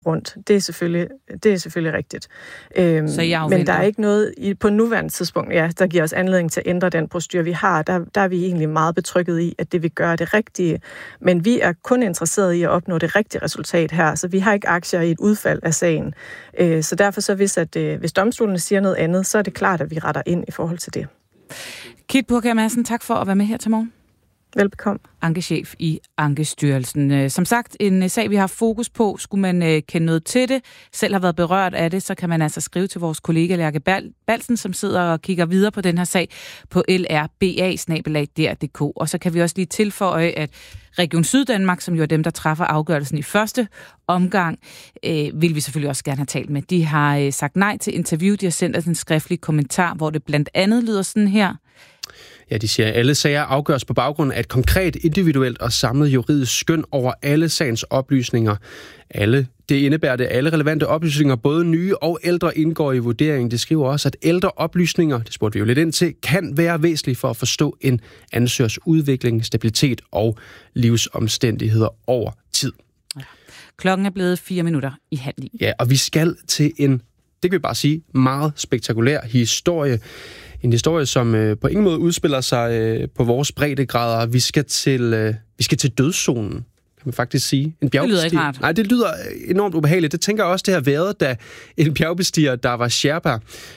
rundt. Det er selvfølgelig rigtigt. Men der er ikke noget på nuværende tidspunkt, der giver os anledning til at ændre den procedure, vi har. Der er vi egentlig meget betrykket i, at det vil gøre det rigtige. Men vi er kun interesseret i at opnå det rigtige resultat her, så vi har ikke aktier i et udfald af sagen. Så derfor så hvis domstolene siger noget andet, så er det klart, at vi retter ind i forhold til det. Kit Burkjær Madsen, tak for at være med her til morgen. Velbekomme. Ankechef i Ankestyrelsen. Som sagt, en sag, vi har fokus på. Skulle man kende noget til det, selv har været berørt af det, så kan man altså skrive til vores kollega Lærke Balsen, som sidder og kigger videre på den her sag på lrba@dr.dk. Og så kan vi også lige tilføje, at Region Syddanmark, som jo er dem, der træffer afgørelsen i første omgang, vil vi selvfølgelig også gerne have talt med. De har sagt nej til interview. De har sendt os en skriftlig kommentar, hvor det blandt andet lyder sådan her. Ja, de siger, at alle sager afgøres på baggrund af et konkret, individuelt og samlet juridisk skøn over alle sagens oplysninger. Det indebærer, at alle relevante oplysninger, både nye og ældre, indgår i vurderingen. Det skriver også, at ældre oplysninger, det spurgte vi jo lidt ind til, kan være væsentlige for at forstå en ansøgers udvikling, stabilitet og livsomstændigheder over tid. Ja. Klokken er blevet 8:04. Ja, og vi skal til en, det kan vi bare sige, meget spektakulær historie. En historie, som på ingen måde udspiller sig på vores breddegrader. Vi skal til dødszonen, kan man faktisk sige. Det lyder ikke rart. Nej, det lyder enormt ubehageligt. Det tænker jeg også, det har været, da en bjergbestiger, der var Sherpa,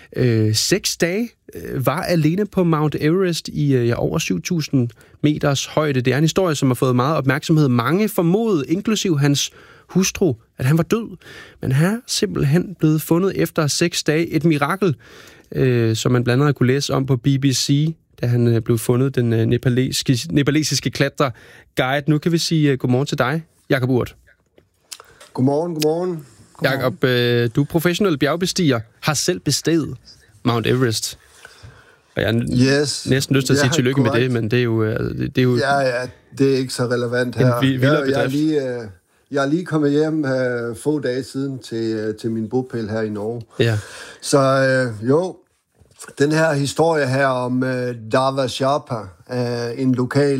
6 dage var alene på Mount Everest i over 7.000 meters højde. Det er en historie, som har fået meget opmærksomhed. Mange formodede, inklusiv hans hustru, at han var død. Men han er simpelthen blevet fundet efter 6 dage. Et mirakel, som man blandt andet kunne læse om på BBC, da han blev fundet, den nepalesiske klatreguide. Nu kan vi sige godmorgen til dig, Jakob Urt. Godmorgen. Jakob, du er professionel bjergbestiger, har selv besteget Mount Everest. Og jeg har næsten lyst til at sige tillykke med det, men det er jo... Ja, det er ikke så relevant her. Jeg er lige kommet hjem få dage siden til min bopæl her i Norge. Ja. Så den her historie her om Dava Sherpa, en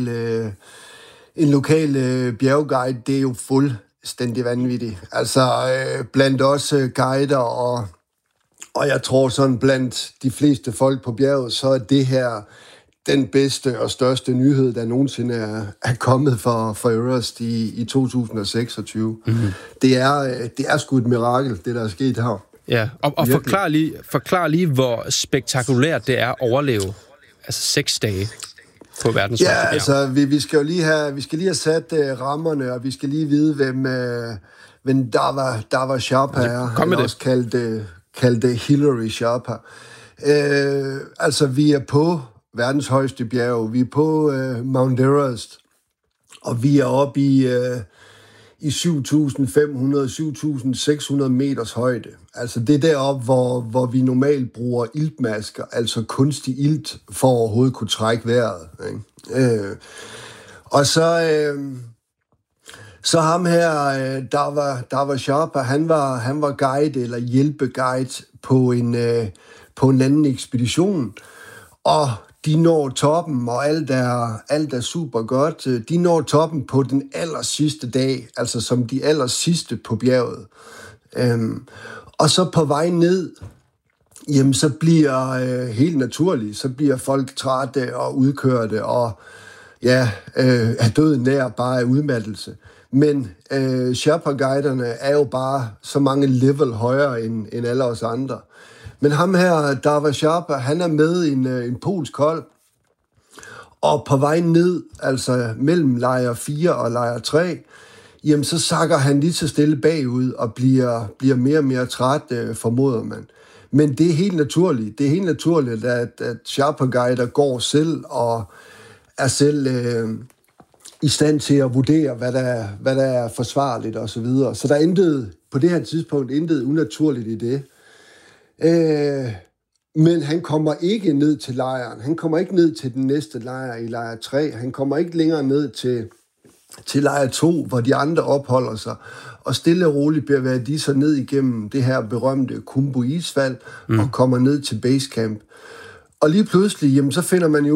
lokal bjergguide, det er jo fuldstændig vanvittigt. Altså blandt også guider, og jeg tror sådan blandt de fleste folk på bjerget, så er det her den bedste og største nyhed, der nogensinde er kommet for Everest i 2026. Mm-hmm. Det er sgu et mirakel, det der er sket her. Ja, og forklar lige, hvor spektakulært det er at overleve. Altså 6 dage på verdens højeste bjerg. Altså vi skal jo lige have sat rammerne, og vi skal lige vide, hvem Dava Sherpa er. Kom med det. Også kaldt Hillary Sherpa. Altså vi er på verdens højeste bjerg. Vi er på Mount Everest, og vi er oppe i 7.500-7.600 meters højde. Altså det er deroppe, hvor vi normalt bruger iltmasker, altså kunstig ilt, for at overhovedet kunne trække vejret. Ikke? Og så ham her, Dava Sherpa, han var guide eller hjælpeguide på en anden ekspedition, og de når toppen, og alt er super godt. De når toppen på den allersidste dag, altså som de allersidste på bjerget. Og så på vej ned, jamen så bliver helt naturligt, så bliver folk trætte og udkørte, og er døden nær bare af udmattelse. Men Sherpa-guiderne er jo bare så mange level højere end alle os andre. Men ham her, Dava Sherpa, han er med i en polsk hold, og på vej ned, altså mellem lejr 4 og lejr 3, jamen så sakker han lige så stille bagud og bliver mere og mere træt, formoder man. Men det er helt naturligt. Det er helt naturligt, at Sherpa-guider går selv og er selv i stand til at vurdere, hvad der er forsvarligt og så videre. Så der er på det her tidspunkt intet unaturligt i det. Men han kommer ikke ned til lejren. Han kommer ikke ned til den næste lejr i lejr 3. Han kommer ikke længere ned til lejr 2, hvor de andre opholder sig. Og stille og roligt bevæger de så ned igennem det her berømte Khumbu-isfald og kommer ned til basecamp. Og lige pludselig, jamen, så finder man jo ud af, hey, Dava, han er her ikke. Og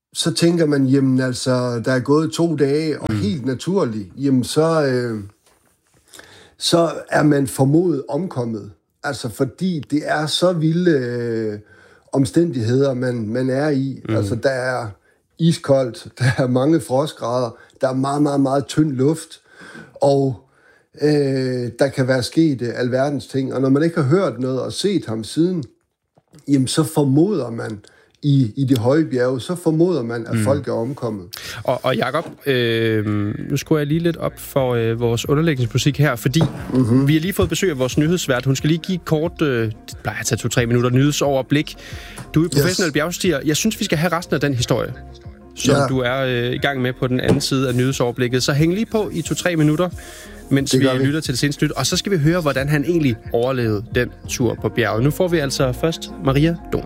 så tænker man, jamen altså, der er gået 2 dage, og helt naturligt, jamen så er man formodet omkommet. Altså fordi det er så vilde omstændigheder, man er i. Altså der er iskoldt, der er mange frostgrader, der er meget, meget, meget tynd luft, og der kan være sket alverdens ting. Og når man ikke har hørt noget og set ham siden, jamen så formoder man i de høje bjerge, så formoder man, at folk er omkommet. Og Jakob, nu skruer jeg lige lidt op for vores underlægningsmusik her, fordi vi har lige fået besøg af vores nyhedsvært. Hun skal lige give et kort, det plejer at tage 2-3 minutter, nyhedsoverblik. Du er professionel bjergstiger. Jeg synes, vi skal have resten af den historie, som du er i gang med på den anden side af nyhedsoverblikket. Så hæng lige på i 2-3 minutter, mens vi lytter til det seneste nyt. Og så skal vi høre, hvordan han egentlig overlevede den tur på bjerget. Nu får vi altså først Maria Don.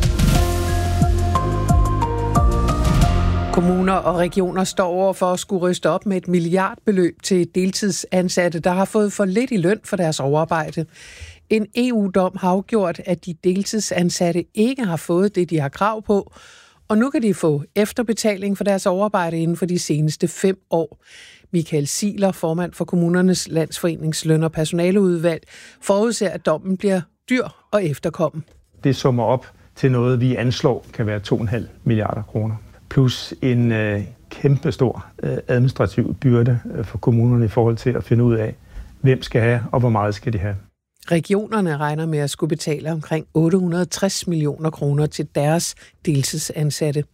Kommuner og regioner står over for at skulle ryste op med et milliardbeløb til deltidsansatte, der har fået for lidt i løn for deres overarbejde. En EU-dom har afgjort, at de deltidsansatte ikke har fået det, de har krav på, og nu kan de få efterbetaling for deres overarbejde inden for de seneste 5 år. Michael Siler, formand for Kommunernes Landsforenings løn- og personaleudvalg, forudser, at dommen bliver dyr og efterkomme. Det summer op til noget, vi anslår kan være 2,5 milliarder kroner. Plus en kæmpestor administrativ byrde for kommunerne i forhold til at finde ud af, hvem skal have, og hvor meget skal de have. Regionerne regner med at skulle betale omkring 860 millioner kroner til deres deltidsansatte.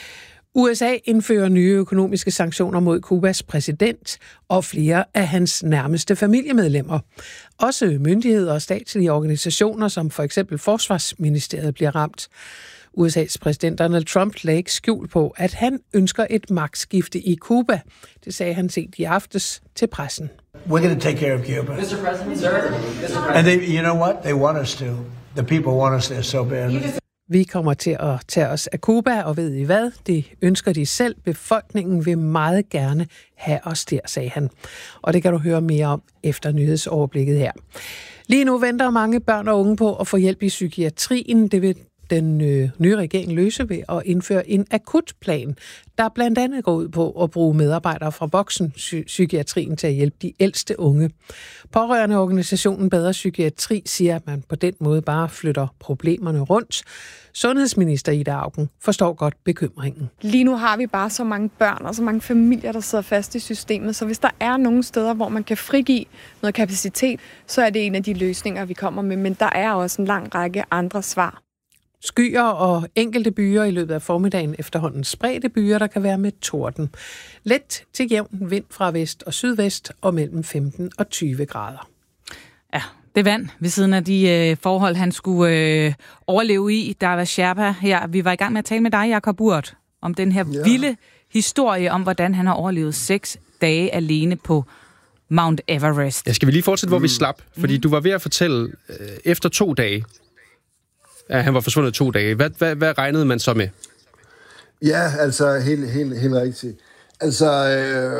USA indfører nye økonomiske sanktioner mod Kubas præsident og flere af hans nærmeste familiemedlemmer. Også myndigheder og statslige organisationer, som for eksempel Forsvarsministeriet, bliver ramt. USA's præsident Donald Trump lagde ikke skjul på, at han ønsker et magtskifte i Cuba. Det sagde han sent i aftes til pressen. We're going to take care of Cuba. Mr. President, sir. Mr. President. And you know what? They want us to. The people want us there so bad. Vi kommer til at tage os af Cuba, og ved I hvad? Det ønsker de selv. Befolkningen vil meget gerne have os der, sagde han. Og det kan du høre mere om efter nyhedsoverblikket her. Lige nu venter mange børn og unge på at få hjælp i psykiatrien. Det vil den nye regering løse ved at indføre en akutplan, der blandt andet går ud på at bruge medarbejdere fra voksenpsykiatrien til at hjælpe de ældste unge. Pårørendeorganisationen Bedre Psykiatri siger, at man på den måde bare flytter problemerne rundt. Sundhedsminister Ida Auken forstår godt bekymringen. Lige nu har vi bare så mange børn og så mange familier, der sidder fast i systemet, så hvis der er nogle steder, hvor man kan frigive noget kapacitet, så er det en af de løsninger, vi kommer med. Men der er også en lang række andre svar. Skyer og enkelte byer i løbet af formiddagen, efterhånden spredte byer, der kan være med torden. Let til jævn vind fra vest og sydvest og mellem 15 og 20 grader. Ja, det vand ved siden af de forhold, han skulle overleve i. Der var Sherpa her. Vi var i gang med at tale med dig, Jakob Urt, om den her vilde historie om, hvordan han har overlevet 6 dage alene på Mount Everest. Ja, skal vi lige fortsætte, hvor vi slap? Fordi du var ved at fortælle, efter 2 dage, ja, han var forsvundet 2 dage. Hvad regnede man så med? Ja, altså helt rigtigt. Altså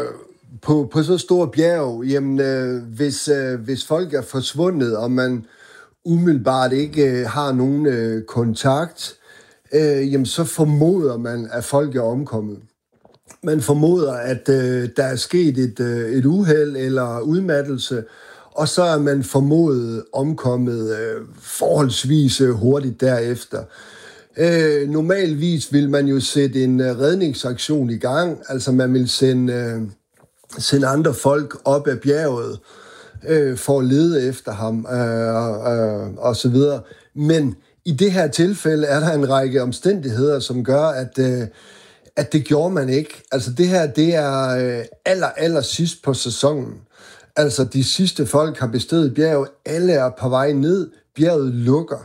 på så stor bjerg, jamen hvis folk er forsvundet, og man umiddelbart ikke har nogen kontakt, jamen så formoder man, at folk er omkommet. Man formoder, at der er sket et uheld eller udmattelse, og så er man formodet omkommet forholdsvis hurtigt derefter. Normalvis vil man jo sætte en redningsaktion i gang, altså man vil sende andre folk op ad bjerget for at lede efter ham og så videre. Men i det her tilfælde er der en række omstændigheder, som gør, at det gjorde man ikke. Altså det her, det er aller sidst på sæsonen. Altså, de sidste folk har besteget bjerget. Alle er på vej ned. Bjerget lukker.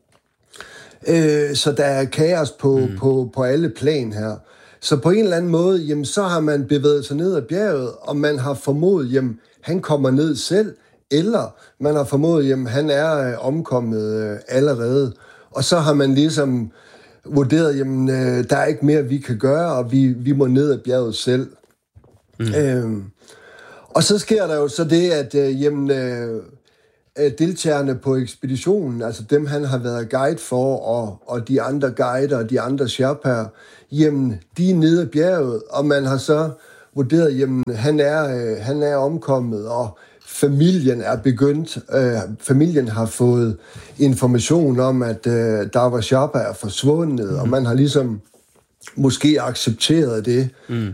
Så der er kaos på alle plan her. Så på en eller anden måde, jamen, så har man bevæget sig ned ad bjerget, og man har formodet, jamen, han kommer ned selv, eller man har formodet, jamen, han er omkommet allerede. Og så har man ligesom vurderet, jamen, der er ikke mere, vi kan gøre, og vi må ned ad bjerget selv. Og så sker der jo så det, at deltagerne på ekspeditionen, altså dem han har været guide for, og de andre guider og de andre sherpaer, jamen de er nede af bjerget, og man har så vurderet, jamen han er omkommet, og familien er begyndt, familien har fået information om, at der var sherpaer forsvundet, og man har ligesom måske accepteret det.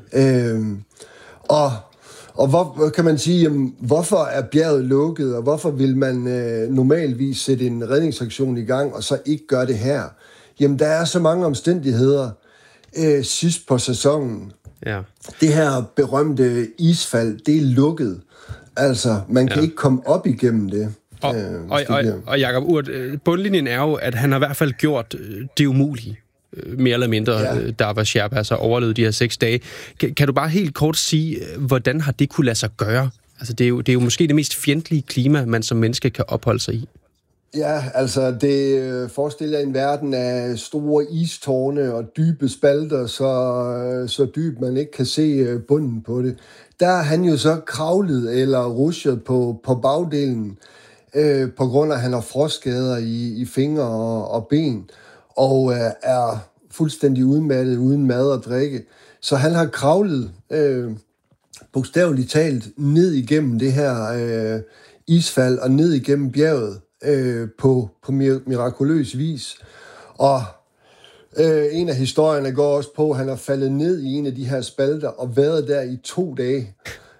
Og hvor kan man sige, jamen, hvorfor er bjerget lukket, og hvorfor vil man normalvis sætte en redningsaktion i gang, og så ikke gøre det her? Jamen, der er så mange omstændigheder sidst på sæsonen. Ja. Det her berømte isfald, det er lukket. Altså, man kan ikke komme op igennem det. Og Jakob Urt, bundlinjen er jo, at han har i hvert fald gjort det umulige. Mere eller mindre, der var Sherpa, altså overlevede de her 6 dage. Kan du bare helt kort sige, hvordan har det kunne lade sig gøre? Altså, det er jo måske det mest fjendtlige klima, man som menneske kan opholde sig i. Ja, altså det forestiller en verden af store istårne og dybe spalter, så dybt man ikke kan se bunden på det. Der er han jo så kravlet eller rushet på bagdelen, på grund af, at han har frostskader i fingre og ben, og er fuldstændig udmattet, uden mad og drikke. Så han har kravlet bogstaveligt talt ned igennem det her isfald og ned igennem bjerget på mirakuløs vis. Og en af historierne går også på, at han har faldet ned i en af de her spalter og været der i 2 dage.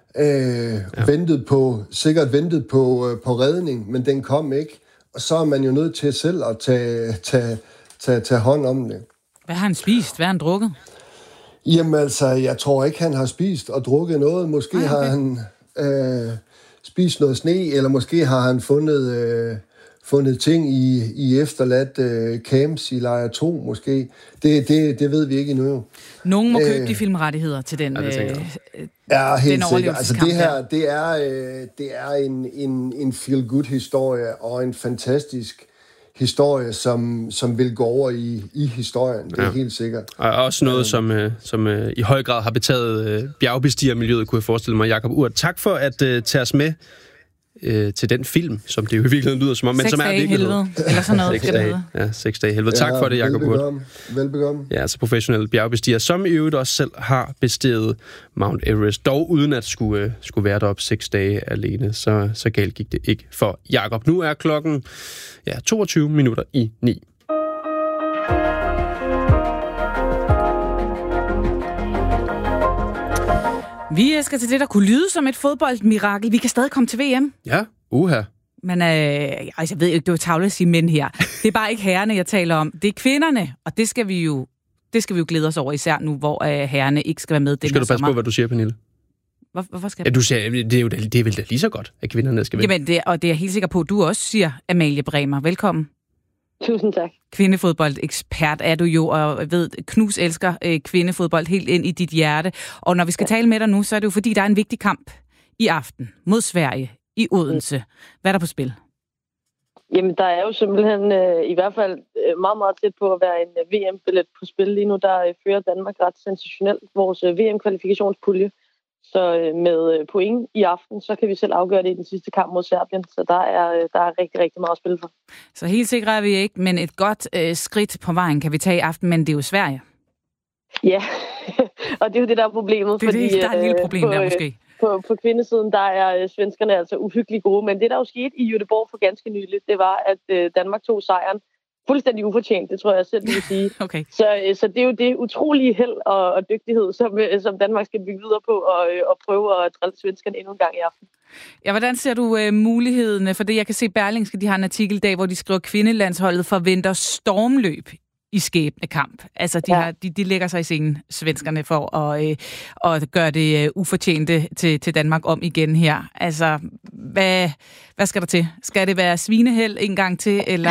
Sikkert ventet på redning, men den kom ikke. Og så er man jo nødt til selv at tage hånd om det. Hvad har han spist? Hvad har han drukket? Jamen altså, jeg tror ikke, han har spist og drukket noget. Måske har han spist noget sne, eller måske har han fundet ting i efterladt camps i lejr 2, måske. Det ved vi ikke endnu. Nogen må købe de filmrettigheder til den helt sikkert. Altså det her, det er en feel-good-historie, og en fantastisk historie, som vil gå over i historien. Det er helt sikkert. Og også noget, som i høj grad har betaget bjergbestigermiljøet, kunne jeg forestille mig. Jakob Urt, tak for at tage os med til den film, som det jo i virkeligheden lyder som om, men som er virkelig helvede, eller sådan noget. 6 dage. Ja, 6 dage helvede. Tak for det, Jakob Urt. Velbekomme. Ja, altså professionelle bjergbestiger, som i øvrigt også selv har besteget Mount Everest, dog uden at skulle være deroppe 6 dage alene. Så galt gik det ikke for Jakob. Nu er klokken 22:09. Vi skal til det, der kunne lyde som et fodboldmirakel. Vi kan stadig komme til VM. Ja, Men jeg ved ikke, det var tavle at sige mænd her. Det er bare ikke herrerne, jeg taler om. Det er kvinderne, og det skal vi jo glæde os over, især nu, hvor herrerne ikke skal være med den her sommer. Skal du passe på, hvad du siger, Pernille? Hvorfor skal det? Ja, du siger, det er vel da lige så godt, at kvinderne skal vinde. Jamen, det er jeg helt sikker på, at du også siger, Amalie Bremer. Velkommen. Tusind tak. Kvindefodboldekspert er du jo, og ved, Knus elsker kvindefodbold helt ind i dit hjerte. Og når vi skal tale med dig nu, så er det jo fordi, der er en vigtig kamp i aften mod Sverige i Odense. Hvad er der på spil? Jamen, der er jo simpelthen i hvert fald meget, meget tæt på at være en VM-billet på spil. Lige nu, der fører Danmark ret sensationelt vores VM-kvalifikationspulje. Så med point i aften, så kan vi selv afgøre det i den sidste kamp mod Serbien. Så der er rigtig, rigtig meget at spille for. Så helt sikre er vi ikke, men et godt skridt på vejen kan vi tage i aften, men det er jo Sverige. Ja, og det er jo det, der er problemet. Der er et lille problem der måske. På kvindesiden, der er svenskerne altså uhyggeligt gode. Men det, der jo skete i Göteborg for ganske nyligt, det var, at Danmark tog sejren. Fuldstændig ufortjent, det tror jeg selv, vil sige. Okay. Så det er jo det utrolige held og dygtighed, som Danmark skal bygge videre på og prøve at drille svenskerne endnu en gang i aften. Ja, hvordan ser du muligheden? For det, jeg kan se Berlingske, de har en artikel i dag, hvor de skriver, at kvindelandsholdet forventer stormløb i skæbnekamp. Altså, de lægger sig i scenen, svenskerne, for at gøre det ufortjente til Danmark om igen her. Altså, hvad skal der til? Skal det være svineheld en gang til, eller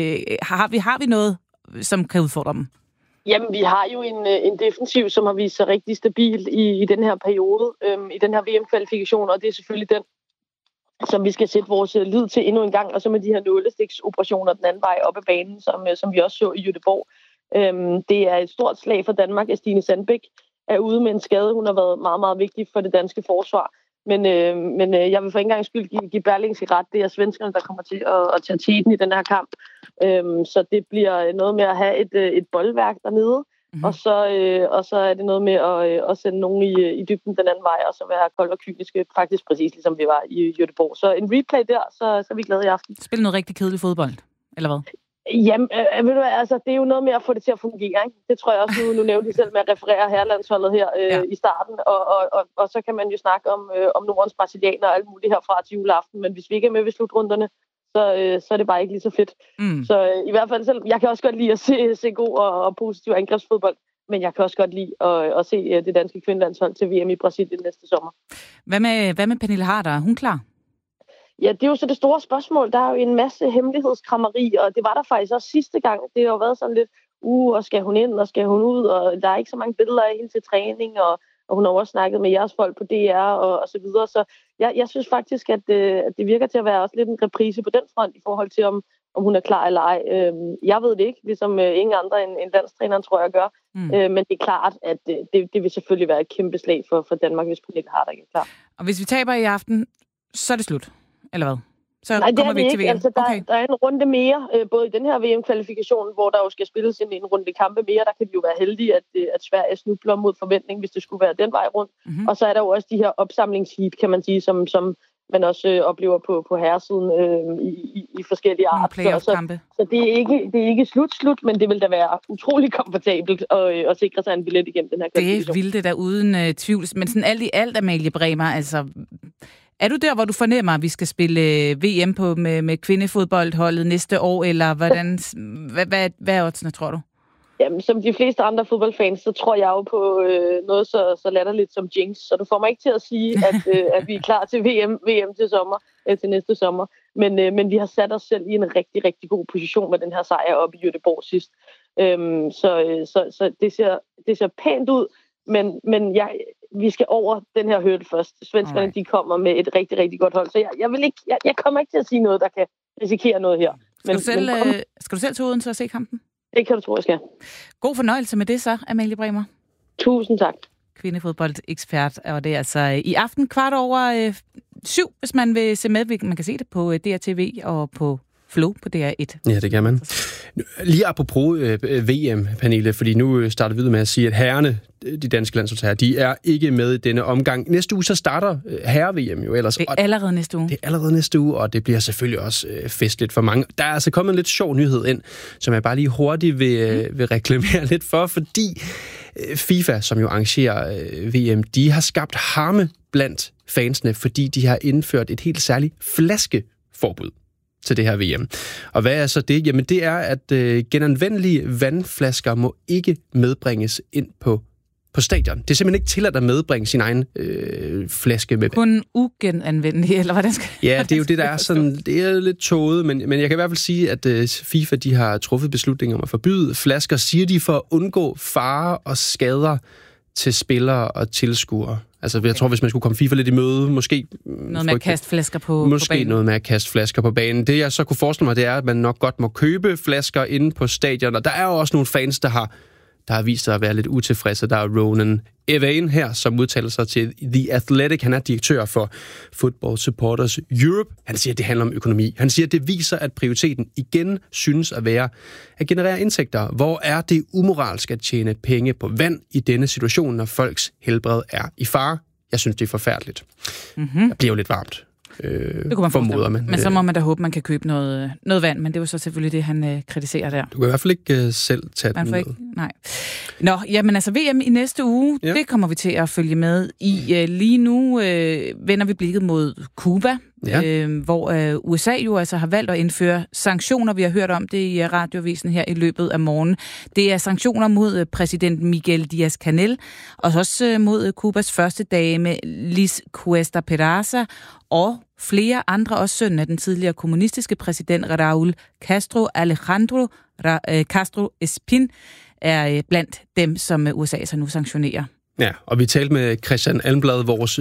har vi noget, som kan udfordre dem? Jamen, vi har jo en defensiv, som har vist sig rigtig stabil i den her periode, i den her VM-kvalifikation, og det er selvfølgelig den, som vi skal sætte vores lid til endnu en gang, og så med de her nålestiksoperationer den anden vej op ad banen, som vi også så i Göteborg. Det er et stort slag for Danmark, at Stine Sandbæk er ude med en skade. Hun har været meget, meget vigtig for det danske forsvar. Men jeg vil for en gang skyld give Berlingske ret. Det er svenskerne, der kommer til at tage teten i den her kamp. Så det bliver noget med at have et boldværk dernede. Mm-hmm. Og så er det noget med at sende nogen i dybden den anden vej, og så være kold og kyniske, faktisk præcis ligesom vi var i Göteborg. Så en replay der, så er vi glade i aften. Spil noget rigtig kedelig fodbold, eller hvad? Jamen, ved du hvad, altså, det er jo noget med at få det til at fungere, ikke? Det tror jeg også, nu nævnte I selv med at referere herrelandsholdet her i starten, og så kan man jo snakke om Nordens brasilianer og alt muligt herfra til juleaften, men hvis vi ikke er med ved slutrunderne, så er det bare ikke lige så fedt. Så i hvert fald selv, jeg kan også godt lide at se god og positiv angrebsfodbold, men jeg kan også godt lide at se det danske kvindelandshold til VM i Brasilien næste sommer. Hvad med Pernille Harder? Er hun klar? Ja, det er jo så det store spørgsmål. Der er jo en masse hemmelighedskrammeri, og det var der faktisk også sidste gang. Det har jo været sådan lidt, og skal hun ind, og skal hun ud, og der er ikke så mange billeder af hende til træning, og hun har også snakket med jeres folk på DR og så videre. Så jeg synes faktisk, at det virker til at være også lidt en reprise på den front i forhold til, om hun er klar eller ej. Jeg ved det ikke, ligesom ingen andre end landstræneren, tror jeg, gør. Men det er klart, at det vil selvfølgelig være et kæmpe slag for Danmark, hvis Pernille Harder ikke er klar. Og hvis vi taber i aften, så er det slut. Eller hvad? Så nej, det kommer vi ikke til VM. Altså, der er en runde mere, både i den her VM-kvalifikation, hvor der jo skal spilles en runde kampe mere. Der kan vi jo være heldige, at Sverige snubler mod forventning, hvis det skulle være den vej rundt. Mm-hmm. Og så er der jo også de her opsamlingsheat, kan man sige, som man også oplever på herresiden i forskellige arter. Så det er ikke slut, men det vil da være utrolig komfortabelt at sikre sig en billet igennem den her kvalifikation. Det vil det da uden tvivl. Men sådan alt i alt, Amalie Bremer, altså... Er du der, hvor du fornemmer, at vi skal spille VM med kvindefodboldholdet næste år, eller hvordan? Hvad er oddsene, tror du? Jamen, som de fleste andre fodboldfans, så tror jeg jo på noget så latterligt som jinx. Så du får mig ikke til at sige, at vi er klar til VM til sommer, til næste sommer. Men vi har sat os selv i en rigtig, rigtig god position med den her sejr oppe i Göteborg sidst. Så det ser pænt ud, men vi skal over den her hurdle først. Svenskerne, de kommer med et rigtig, rigtig godt hold. Så jeg kommer ikke til at sige noget, der kan risikere noget her. Skal du selv til Odense og se kampen? Det kan du tro, jeg skal. God fornøjelse med det så, Amalie Bremer. Tusind tak. Kvindefodboldekspert, og det er altså i aften 7:15, hvis man vil se med. Man kan se det på DRTV og på Flow på DR1. Ja, det kan man. Lige apropos VM, Pernille, fordi nu starter vi ud med at sige, at herrerne, de danske landsholdsherrer, de er ikke med i denne omgang. Næste uge så starter herre-VM jo ellers. Det er allerede næste uge. Det er allerede næste uge, og det bliver selvfølgelig også festligt for mange. Der er altså kommet en lidt sjov nyhed ind, som jeg bare lige hurtigt vil reklamere lidt for, fordi FIFA, som jo arrangerer VM, de har skabt harme blandt fansene, fordi de har indført et helt særligt flaskeforbud til det her VM. Og hvad er så det? Jamen det er, at genanvendelige vandflasker må ikke medbringes ind på stadion. Det er simpelthen ikke tilladt at medbringe sin egen flaske med. Kun ugenanvendelige, eller hvordan skal ja, det er jo det, der er sådan, det er lidt tåget, men jeg kan i hvert fald sige, at FIFA, de har truffet beslutninger om at forbyde flasker, siger de, for at undgå farer og skader til spillere og tilskuere. Altså, jeg tror, hvis man skulle komme FIFA lidt i møde, måske... Noget med at kaste flasker på banen. Måske noget med at kaste flasker på banen. Det, jeg så kunne forestille mig, det er, at man nok godt må købe flasker inde på stadion. Og der er jo også nogle fans, der har vist sig at være lidt utilfredse. Der er Ronan Evane her, som udtaler sig til The Athletic. Han er direktør for Football Supporters Europe. Han siger, at det handler om økonomi. Han siger, at det viser, at prioriteten igen synes at være at generere indtægter. Hvor er det umoralsk at tjene penge på vand i denne situation, når folks helbred er i fare? Jeg synes, det er forfærdeligt. Det bliver jo lidt varmt. Det kunne man formoder, men så må man da håbe, man kan købe noget vand, men det er jo så selvfølgelig det, han kritiserer der. Du kan i hvert fald ikke selv tage den med. Nej. Nå, jamen altså VM i næste uge, det kommer vi til at følge med i. Lige nu vender vi blikket mod Cuba, hvor USA jo altså har valgt at indføre sanktioner. Vi har hørt om det i radiovisen her i løbet af morgen. Det er sanktioner mod præsident Miguel Díaz-Canel, og også mod Cubas første dame Liz Cuesta Peraza, og flere andre, også sønnen af den tidligere kommunistiske præsident Raúl Castro, Alejandro Castro Espín, er blandt dem, som USA så nu sanktionerer. Ja, og vi talte med Christian Almblad, vores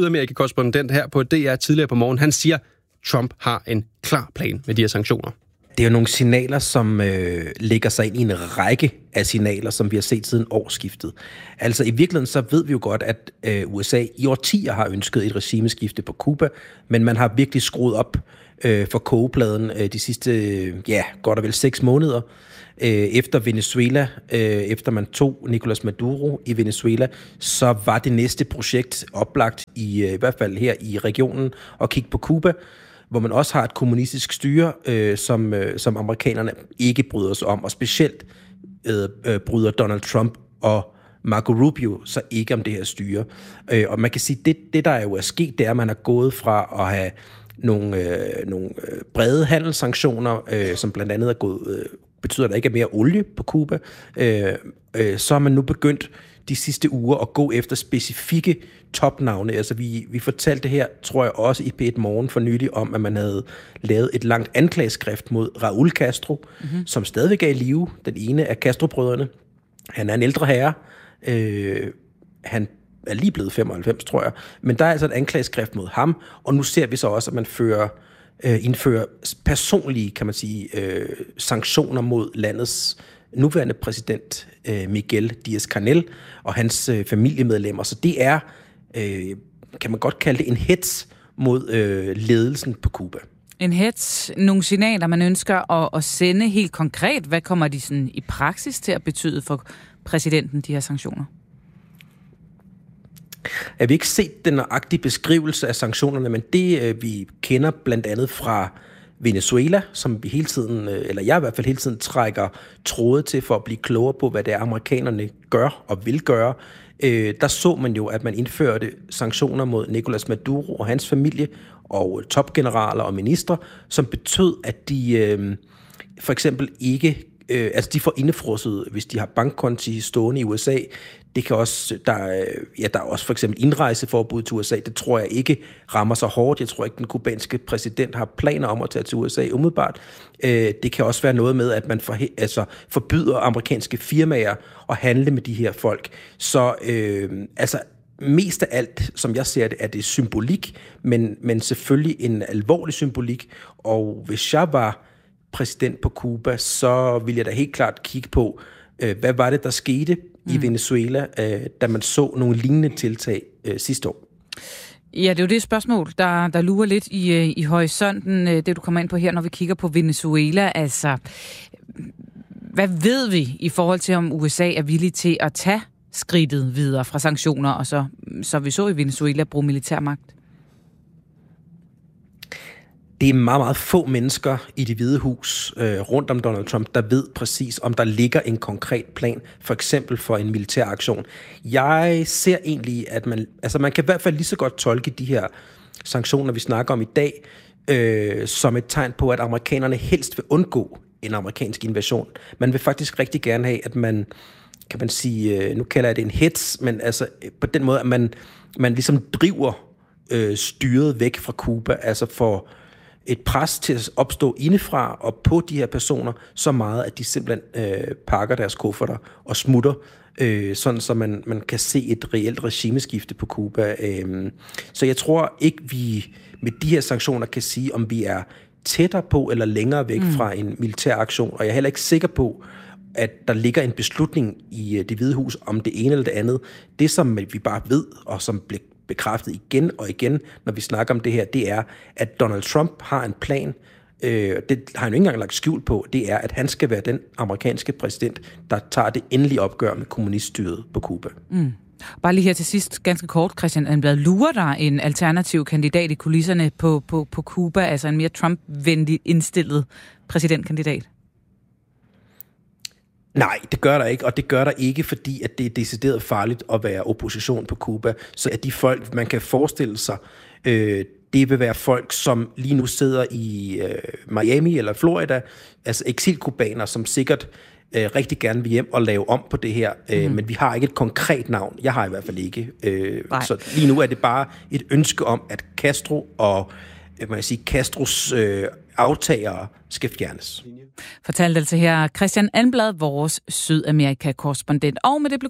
Sydamerika-korrespondent her på DR tidligere på morgen. Han siger, at Trump har en klar plan med de her sanktioner. Det er jo nogle signaler, som lægger sig ind i en række af signaler, som vi har set siden årsskiftet. Altså i virkeligheden så ved vi jo godt, at USA i årtier har ønsket et regimeskifte på Cuba, men man har virkelig skruet op for kogepladen de sidste, godt og vel 6 måneder. Efter Venezuela, efter man tog Nicolás Maduro i Venezuela, så var det næste projekt oplagt i hvert fald her i regionen at kigge på Cuba, hvor man også har et kommunistisk styre, som amerikanerne ikke bryder sig om, og specielt bryder Donald Trump og Marco Rubio så ikke om det her styre. Og man kan sige, det der jo er sket, det er, at man er gået fra at have nogle brede handelssanktioner, som blandt andet er gået, betyder, at der ikke er mere olie på Cuba, så har man nu begyndt de sidste uger at gå efter specifikke topnavne. Altså vi fortalte her, tror jeg også i P1 Morgen for nylig, om at man havde lavet et langt anklageskrift mod Raúl Castro, som stadigvæk er i live. Den ene af Castro-brødrene. Han er en ældre herre. Han er lige blevet 95, tror jeg. Men der er altså et anklageskrift mod ham, og nu ser vi så også, at man indfører personlige, kan man sige, sanktioner mod landets nuværende præsident Miguel Díaz-Canel og hans familiemedlemmer. Så det er, kan man godt kalde det, en hets mod ledelsen på Cuba. En hets, nogle signaler, man ønsker at sende helt konkret. Hvad kommer de sådan i praksis til at betyde for præsidenten, de her sanktioner? Jeg har ikke set den nøjagtige beskrivelse af sanktionerne, men det vi kender blandt andet fra Venezuela, som vi hele tiden, eller jeg i hvert fald hele tiden trækker tråde til for at blive klogere på, hvad det er, amerikanerne gør og vil gøre. Der så man jo, at man indførte sanktioner mod Nicolás Maduro og hans familie og topgeneraler og ministre, som betød, at de for eksempel ikke, altså de får indefrosset, hvis de har bankkonti stående i USA. Det kan også, der er også for eksempel indrejseforbud til USA. Det tror jeg ikke rammer så hårdt. Jeg tror ikke, den kubanske præsident har planer om at tage til USA umiddelbart. Det kan også være noget med, at man forbyder amerikanske firmaer at handle med de her folk. Så mest af alt, som jeg ser det, er det symbolik, men selvfølgelig en alvorlig symbolik. Og hvis jeg var præsident på Cuba, så ville jeg da helt klart kigge på, hvad var det, der skete i Venezuela, da man så nogle lignende tiltag sidste år? Ja, det er jo det spørgsmål, der lurer lidt i horisonten, det du kommer ind på her, når vi kigger på Venezuela. Altså, hvad ved vi i forhold til, om USA er villig til at tage skridtet videre fra sanktioner, og så vi så i Venezuela bruge militærmagt? Det er meget, meget få mennesker i Det Hvide Hus rundt om Donald Trump, der ved præcis, om der ligger en konkret plan, for eksempel for en militær aktion. Jeg ser egentlig, at man kan i hvert fald lige så godt tolke de her sanktioner, vi snakker om i dag, som et tegn på, at amerikanerne helst vil undgå en amerikansk invasion. Man vil faktisk rigtig gerne have, at man, kan man sige, nu kalder jeg det en hets, men altså på den måde, at man ligesom driver styret væk fra Cuba, altså for et pres til at opstå indefra og på de her personer så meget, at de simpelthen pakker deres kufferter og smutter, sådan så man kan se et reelt regimeskifte på Cuba. Så jeg tror ikke, vi med de her sanktioner kan sige, om vi er tættere på eller længere væk fra en militær aktion, og jeg er heller ikke sikker på, at der ligger en beslutning i Det Hvide Hus om det ene eller det andet. Det, som vi bare ved, og som bliver bekræftet igen og igen, når vi snakker om det her, det er, at Donald Trump har en plan, det har han jo ikke engang lagt skjul på, det er, at han skal være den amerikanske præsident, der tager det endelige opgør med kommuniststyret på Cuba. Bare lige her til sidst, ganske kort, Christian Anblad, lurer der en alternativ kandidat i kulisserne på Cuba, altså en mere Trump-venlig indstillet præsidentkandidat? Nej, det gør der ikke, og det gør der ikke, fordi at det er decideret farligt at være opposition på Cuba. Så at de folk, man kan forestille sig, det vil være folk, som lige nu sidder i Miami eller Florida, altså eksilkubaner, som sikkert rigtig gerne vil hjem og lave om på det her, men vi har ikke et konkret navn. Jeg har i hvert fald ikke. Så lige nu er det bare et ønske om, at Castro og Castros aftagere skal fjernes. Fortalte altså her Christian Anblad, vores Sydamerika-korrespondent. Og med det blev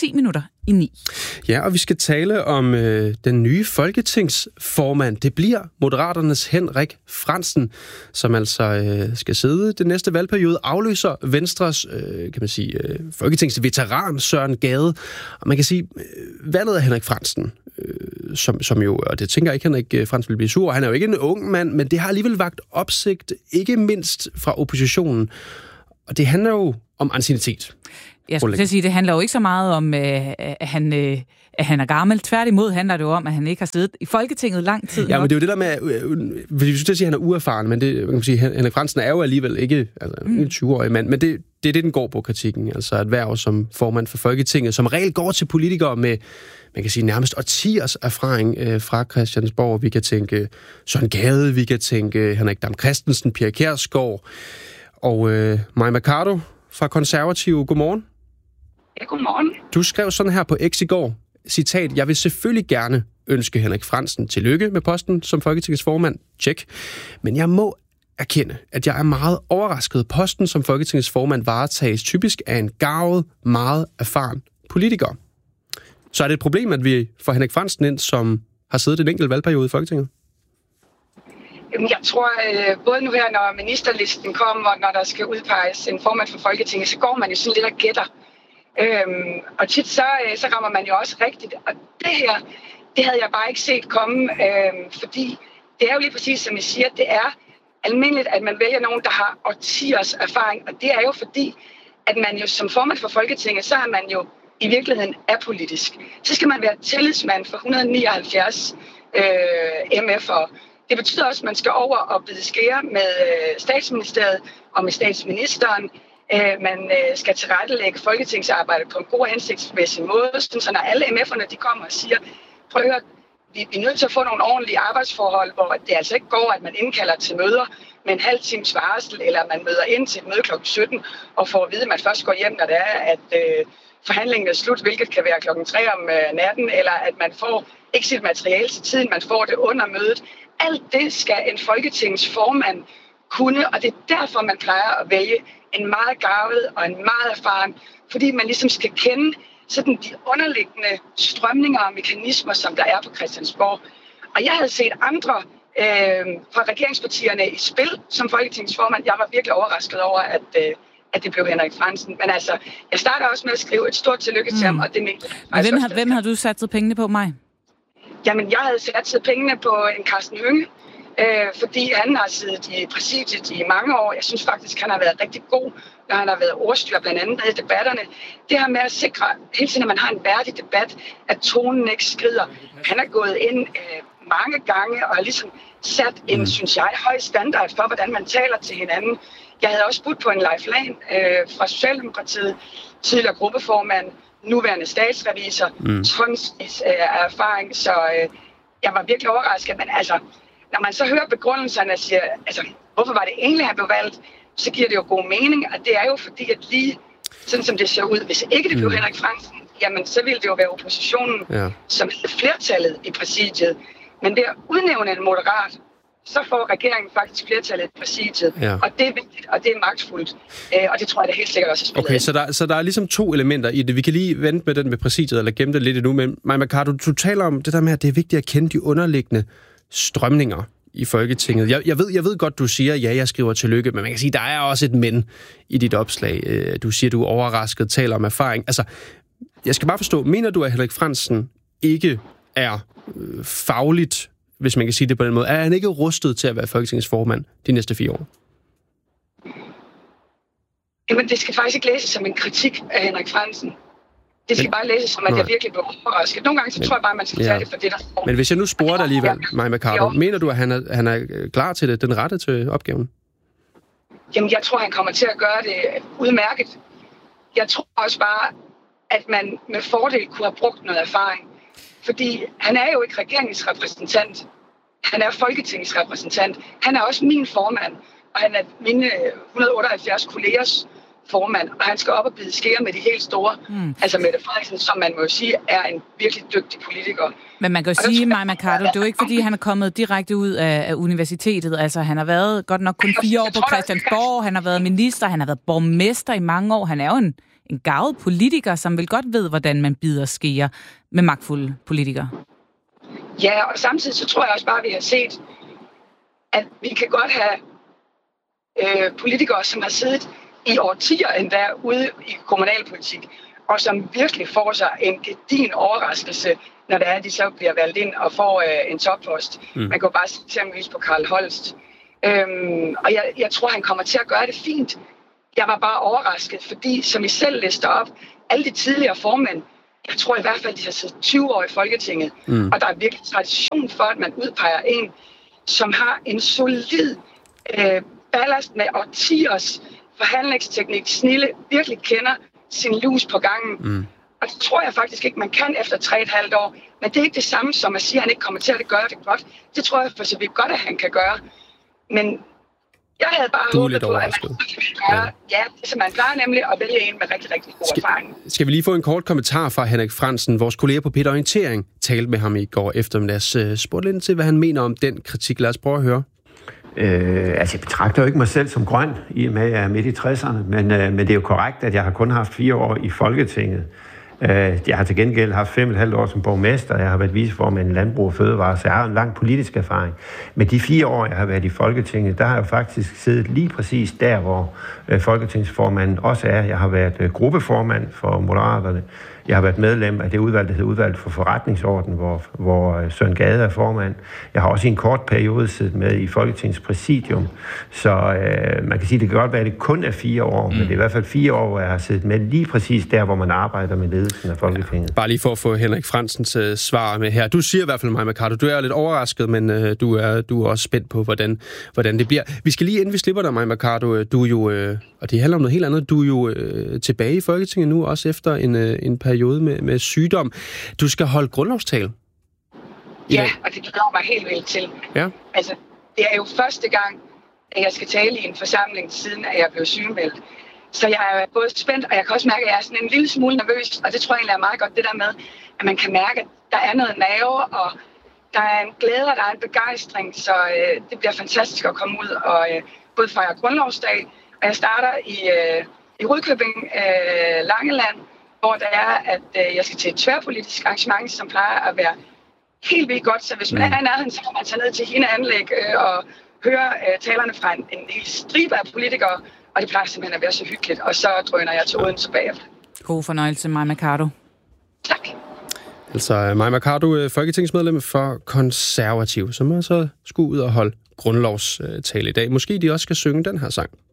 9:10. Ja, og vi skal tale om den nye folketingsformand. Det bliver Moderaternes Henrik Frandsen, som altså skal sidde den næste valgperiode, afløser Venstres, kan man sige, folketingsveteran Søren Gade. Og man kan sige, valget af Henrik Frandsen, som jo, og det tænker jeg ikke, Henrik Frandsen vil blive sur, han er jo ikke en ung mand, men det har alligevel vakt opsigt, ikke mindst fra oppositionen. Og det handler jo om anciennitet. Jeg skulle til at sige, det handler jo ikke så meget om, at han er gammel. Tværtimod handler det jo om, at han ikke har siddet i Folketinget lang tid. Ja, men det er jo det der med, vi synes, at han er uerfaren, men det, man kan sige, Henrik Frandsen er jo alligevel ikke en 20-årig mand, men det er det, den går på kritikken. Altså at hverv som formand for Folketinget, som regel går til politikere med, man kan sige, nærmest årtiers erfaring fra Christiansborg. Vi kan tænke Søren Gade, vi kan tænke Henrik Dam Kristensen, Pia Kjærsgaard og Mai Mercado fra Konservative. Godmorgen. Ja, godmorgen. Du skrev sådan her på X i går, citat, jeg vil selvfølgelig gerne ønske Henrik Frandsen tillykke med posten som Folketingets formand. Check. Men jeg må erkende, at jeg er meget overrasket. Posten som Folketingets formand varetages typisk af en garvet, meget erfaren politiker. Så er det et problem, at vi får Henrik Frandsen ind, som har siddet en enkelt valgperiode i Folketinget? Jeg tror, både nu her, når ministerlisten kommer, når der skal udpeges en formand for Folketinget, så går man jo sådan lidt og gætter. Og tit så rammer man jo også rigtigt. Og det her, det havde jeg bare ikke set komme, fordi det er jo lige præcis, som jeg siger, det er almindeligt, at man vælger nogen, der har årtiers erfaring. Og det er jo fordi, at man jo som formand for Folketinget, så er man jo i virkeligheden apolitisk. Så skal man være tillidsmand for 179 MF'ere. Det betyder også, at man skal over og bide skære med statsministeriet og med statsministeren. Man skal tilrettelægge folketingsarbejdet på en god og hensigtsmæssig måde, så når alle MF'erne de kommer og siger, prøv at høre, vi er nødt til at få nogle ordentlige arbejdsforhold, hvor det altså ikke går, at man indkalder til møder med en halv times varsel, eller man møder ind til et møde kl. 17 og får at vide, at man først går hjem, når det er, at forhandlingen er slut, hvilket kan være kl. 3 om natten, eller at man får ikke sit materiale til tiden, man får det under mødet. Alt det skal en folketingsformand kunne, og det er derfor, man plejer at vælge en meget garvet og en meget erfaren, fordi man ligesom skal kende sådan de underliggende strømninger og mekanismer, som der er på Christiansborg. Og jeg havde set andre fra regeringspartierne i spil som folketingsformand. Jeg var virkelig overrasket over, at det blev Henrik Frandsen. Men altså, jeg starter også med at skrive et stort tillykke til ham, og det mente jeg. Hvem har du satset pengene på, Mai? Jamen, jeg havde satset pengene på en Carsten Hønge, fordi han har siddet i præsidiet i mange år. Jeg synes faktisk, han har været rigtig god, når han har været ordstyrer, blandt andet i debatterne. Det her med at sikre, hele tiden, at man har en værdig debat, at tonen ikke skrider. Han er gået ind mange gange og har ligesom sat en, synes jeg, høj standard for, hvordan man taler til hinanden. Jeg havde også budt på en Leif Lahn fra Socialdemokratiet, tidligere gruppeformand, nuværende statsrevisor, tonsvis af erfaring, så jeg var virkelig overrasket. Men altså, når man så hører begrundelserne og siger, altså, hvorfor var det egentlig, han blev valgt, så giver det jo god mening, og det er jo fordi, at lige sådan som det ser ud, hvis ikke det blev Henrik Frandsen, jamen så ville det jo være oppositionen, som flertallet i præsidiet. Men ved at udnævne en moderat, så får regeringen faktisk flertallet i præsidiet, og det er vigtigt, og det er magtfuldt, og det tror jeg, det helt sikkert også er spillet. Okay, så der er ligesom to elementer i det. Vi kan lige vente med den med præsidiet, eller gemme det lidt endnu, men Mai Mercado, du taler om det der med, at det er vigtigt at kende de underliggende strømninger i Folketinget. Jeg ved godt, du siger, ja, jeg skriver tillykke, men man kan sige, der er også et men i dit opslag. Du siger, du er overrasket, taler om erfaring. Altså, jeg skal bare forstå, mener du, at Henrik Frandsen ikke er fagligt, hvis man kan sige det på den måde, er han ikke rustet til at være Folketingets formand de næste 4 år? Jamen, det skal faktisk ikke læses som en kritik af Henrik Frandsen. Det skal bare læses som, at jeg virkelig blev overrasket. Nogle gange så tror jeg bare, man skal tage det for det, der står. Men hvis jeg nu spurgte alligevel, Mai Mercado, mener du, at han er klar til det, den rette til opgaven? Jamen, jeg tror, han kommer til at gøre det udmærket. Jeg tror også bare, at man med fordel kunne have brugt noget erfaring. Fordi han er jo ikke regeringens repræsentant. Han er Folketingets repræsentant. Han er også min formand, og han er mine 178 kollegers formand, og han skal op og bide skære med de helt store. Altså Mette Frederiksen, som man må jo sige, er en virkelig dygtig politiker. Men man kan jo sige, Mai Mercado, det er jo ikke fordi, han er kommet direkte ud af universitetet. Altså han har været godt nok kun 4 år på Christiansborg, han har været minister, han har været borgmester i mange år. Han er jo en garvet politiker, som vel godt ved, hvordan man bider skære med magtfulde politikere. Ja, og samtidig så tror jeg også bare, at vi har set, at vi kan godt have politikere, som har siddet i årtier endda ude i kommunalpolitik, og som virkelig får sig en gedigen overraskelse, når det er, at de så bliver valgt ind og får en toppost. Man kan jo bare se eksempelvis på Carl Holst. Og jeg tror, han kommer til at gøre det fint. Jeg var bare overrasket, fordi, som I selv lister op, alle de tidligere formænd, jeg tror i hvert fald, de har siddet 20 år i Folketinget, og der er virkelig tradition for, at man udpeger en, som har en solid ballast med årtiers forhandlingsteknik, snille, virkelig kender sin lus på gangen. Og det tror jeg faktisk ikke, man kan efter 3,5 år. Men det er ikke det samme som at sige, at han ikke kommer til at gøre det godt. Det tror jeg for så vidt godt, at han kan gøre. Men jeg havde bare håbet på, at man kunne gøre, som man plejer nemlig, at vælge en med rigtig, rigtig god erfaring. Skal vi lige få en kort kommentar fra Henrik Frandsen, vores kollega på P1 Orientering, talte med ham i går eftermiddags. Spurgte lidt til, hvad han mener om den kritik. Lad os prøve at høre. Jeg betragter jo ikke mig selv som grøn, i og med at jeg er midt i 60'erne, men det er jo korrekt, at jeg har kun haft 4 år i Folketinget. Jeg har til gengæld haft 5,5 år som borgmester, jeg har været viceformand i Landbrug og Fødevare, så jeg har en lang politisk erfaring. Men de 4 år, jeg har været i Folketinget, der har jeg faktisk siddet lige præcis der, hvor folketingsformanden også er. Jeg har været gruppeformand for Moderaterne. Jeg har været medlem af det udvalg, der hedder Udvalget for Forretningsorden, hvor Søren Gade er formand. Jeg har også i en kort periode siddet med i Folketingets præsidium. Så man kan sige, at det kan godt være, at det kun er 4 år, men det er i hvert fald 4 år, hvor jeg har siddet med lige præcis der, hvor man arbejder med ledelsen af Folketinget. Bare lige for at få Henrik Frandsens svar med her. Du siger i hvert fald, Mai Mercado, du er lidt overrasket, men du er også spændt på, hvordan det bliver. Vi skal lige, inden vi slipper dig, Mai Mercado, du er jo, og det handler om noget helt andet, du er jo tilbage i Folketinget nu, også efter en periode med sygdom. Du skal holde grundlovstale. Ja, og det glæder mig helt vildt til. Ja. Altså, det er jo første gang, at jeg skal tale i en forsamling, siden at jeg blev sygemeldt. Så jeg er både spændt, og jeg kan også mærke, at jeg er sådan en lille smule nervøs, og det tror jeg egentlig er meget godt, det der med, at man kan mærke, at der er noget nerve, og der er en glæde, og der er en begejstring, så det bliver fantastisk at komme ud og både fejre grundlovsdag, og jeg starter i Rudkøbing, Langeland, hvor der er, at jeg skal til et tværpolitisk arrangement, som plejer at være helt vildt godt. Så hvis man er i nærheden, så kan man tage ned til Hine-anlæg og høre talerne fra en hel stribe af politikere, og det plejer simpelthen at være så hyggeligt. Og så drøner jeg til Odense bagefter. God fornøjelse, Mai Mercado. Tak. Altså Mai Mercado, folketingsmedlem for Konservative, som altså skulle ud og holde grundlovstale i dag. Måske de også skal synge den her sang.